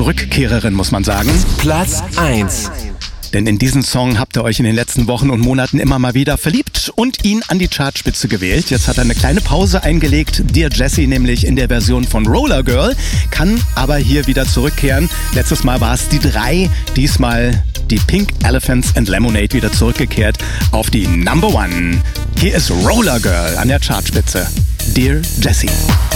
Rückkehrerin, muss man sagen. Platz 1. Denn in diesen Song habt ihr euch in den letzten Wochen und Monaten immer mal wieder verliebt und ihn an die Chartspitze gewählt. Jetzt hat er eine kleine Pause eingelegt, Dear Jessie nämlich in der Version von Roller Girl, kann aber hier wieder zurückkehren. Letztes Mal war es die 3, diesmal die Pink Elephants and Lemonade wieder zurückgekehrt auf die Number 1. Hier ist Roller Girl an der Chartspitze. Dear Jessie.